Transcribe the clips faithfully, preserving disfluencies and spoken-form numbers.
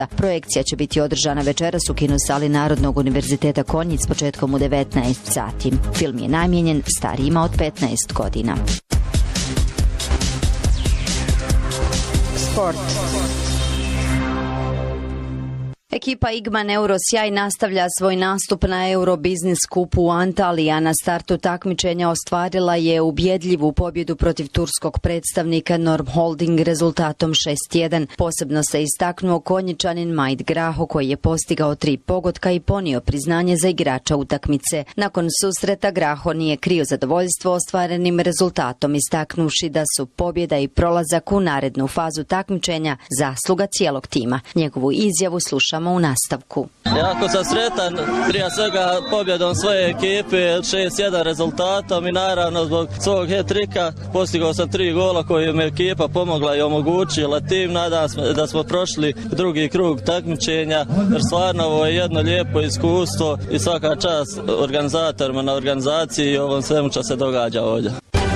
Projekcija će biti održana večeras u kinosali Narodnog univerziteta Konjic s početkom u devetnaest sati. Film je namijenjen starijima od petnaest godina. Sport. Ekipa Igman Eurosjaj nastavlja svoj nastup na Eurobiznis kupu u Antaliji, a na startu takmičenja ostvarila je ubjedljivu pobjedu protiv turskog predstavnika Norm Holding rezultatom šest jedan. Posebno se istaknuo Konjičanin Majid Graho koji je postigao tri pogotka i ponio priznanje za igrača utakmice. Nakon susreta Graho nije krio zadovoljstvo ostvarenim rezultatom, istaknuvši da su pobjeda i prolazak u narednu fazu takmičenja zasluga cijelog tima. Njegovu izjavu slušamo u nastavku. Jako sam sretan, prije svega pobjedom svoje ekipe, šest jedan rezultatom i naravno zbog svog hat-trika postigao sam tri gola koje mi ekipa pomogla i omogućila tim. Nadam se da smo prošli drugi krug takmičenja, jer stvarno ovo je jedno lijepo iskustvo i svaka čast organizatorima na organizaciji i ovom svemu što se događa ovdje.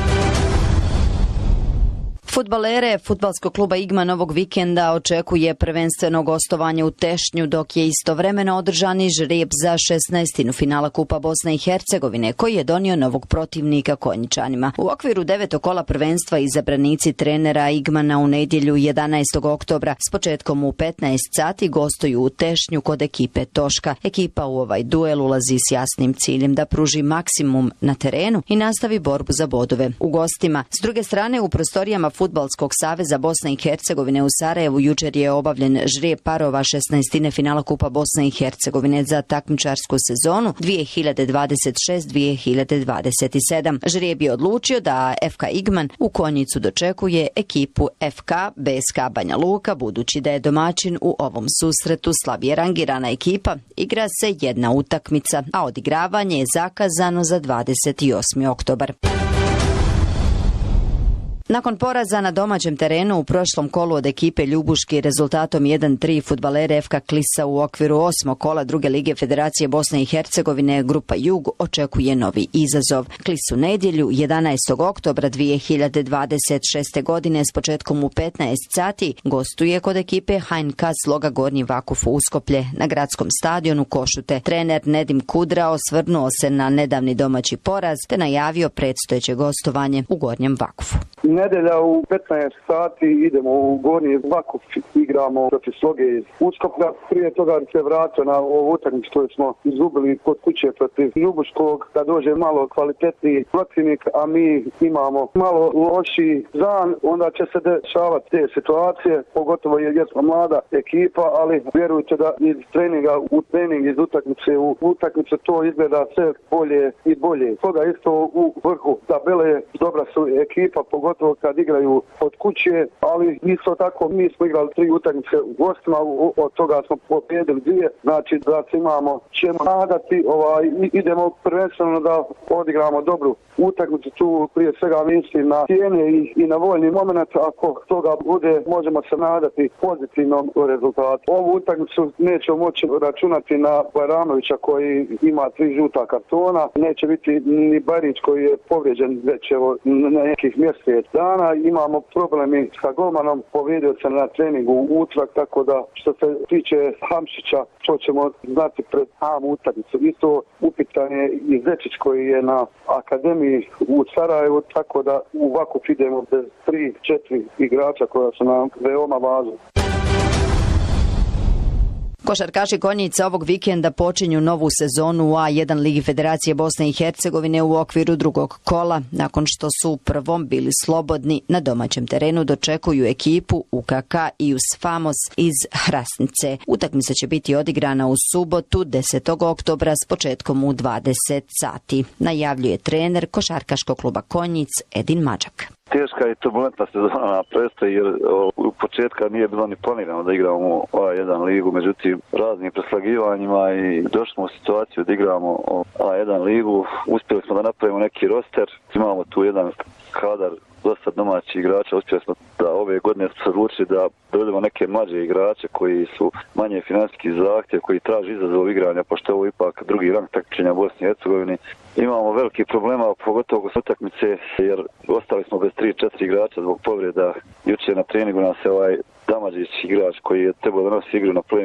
Fudbalere fudbalskog kluba Igman ovog vikenda očekuje prvenstveno gostovanje u Tešnju, dok je istovremeno održan i žrijeb za šesnaestinu finala Kupa Bosne i Hercegovine, koji je donio novog protivnika Konjičanima. U okviru devetog kola prvenstva izabranici trenera Igmana u nedjelju jedanaestog oktobra s početkom u petnaest sati gostuju u Tešnju kod ekipe Toška. Ekipa u ovaj duel ulazi s jasnim ciljem da pruži maksimum na terenu i nastavi borbu za bodove u gostima. S druge strane, u prostorijama Fudbalskog saveza Bosne i Hercegovine u Sarajevu jučer je obavljen žrijeb parova šesnaestine finala Kupa Bosne i Hercegovine za takmičarsku sezonu dvije hiljade dvadeset šest dvije hiljade dvadeset sedam. Žrijeb je odlučio da F K Igman u Konjicu dočekuje ekipu F K B S K Banja Luka, budući da je domaćin u ovom susretu slabije rangirana ekipa. Igra se jedna utakmica, a odigravanje je zakazano za dvadeset osmi oktobar. Nakon poraza na domaćem terenu u prošlom kolu od ekipe Ljubuški rezultatom jedan tri fudbalere F K Klisa u okviru osmog kola druge lige Federacije Bosne i Hercegovine Grupa Jug očekuje novi izazov. Klis u nedjelju jedanaestog oktobra dvije hiljade dvadeset šeste. godine s početkom u petnaest sati gostuje kod ekipe H N K Sloga Gornji Vakuf u Uskoplje na gradskom stadionu Košute. Trener Nedim Kudra osvrnuo se na nedavni domaći poraz te najavio predstojeće gostovanje u Gornjem Vakufu. Nedelja u petnaest sati idemo u Gornji Vakuf, igramo protiv Sloge iz Uskoplja. Prije toga se vratio na ovu utakmicu koju smo izgubili kod kuće protiv Ljubuškog, da dođe malo kvalitetniji protivnik, a mi imamo malo lošiji dan, onda će se dešavati te situacije, pogotovo jer smo mlada ekipa, ali vjerujte da iz treninga u trening, iz utakmice u utakmice to izgleda sve bolje i bolje. Toga isto u vrhu tabele dobra su ekipa, pogotovo kad igraju od kuće, ali isto tako mi smo igrali tri utakmice u gostima, od toga smo pobjedili dvije, znači da se imamo čemu nadati, ovaj, idemo prvenstveno da odigramo dobru utakmicu, tu prije svega mislim na cijene i, i na voljni moment, ako toga bude možemo se nadati pozitivnom rezultatu. Ovu utakmicu nećemo moći računati na Bajramovića koji ima tri žuta kartona, neće biti ni Barić koji je povrijeđen već evo na nekih mjesec dana, imamo problemi sa golmanom, povrijedio se na treningu u utorak, tako da što se tiče Hamšića, to ćemo znati pred samu utakmicu. Isto upitan je i Zečić koji je na akademiji u Sarajevu, tako da u Vakuf idemo bez tri, četiri igrača koja su nam veoma važna. Košarkaši Konjica ovog vikenda počinju novu sezonu u A jedan Ligi Federacije Bosne i Hercegovine u okviru drugog kola. Nakon što su u prvom bili slobodni, na domaćem terenu dočekuju ekipu U K K Ius Famos iz Hrasnice. Utakmica će biti odigrana u subotu desetog oktobra s početkom u dvadeset sati. Najavljuje trener Košarkaškog kluba Konjic Edin Mađak. Teška i turbulentna sezona predstoji jer u početka nije bilo ni planirano da igramo A jedan ligu, međutim raznim preslagivanjima i došli smo u situaciju da igramo A jedan ligu, uspjeli smo da napravimo neki roster, imamo tu jedan kadar dosta domaćih igrača. Uspjeli smo da ove godine smo se odlučili da dovedemo neke mlađe igrače koji su manje financijski zahtjev, koji traži izazov igranja, pošto je ovo ipak drugi rang takmičenja u Bosni i Hercegovini. Imamo veliki problema, pogotovo kod utakmice, jer ostali smo bez tri četiri igrača zbog povreda. Juče na treningu nas je ovaj Damadžić igrač koji je trebao da nosi igru na